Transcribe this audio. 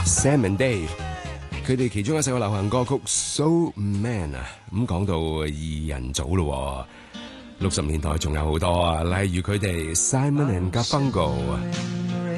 Sam and Dave， 佢哋其中一首流行歌曲《So Man》啊，咁講到二人組咯，60年代仲有好多啊，例如佢哋 Simon and Garfunkel。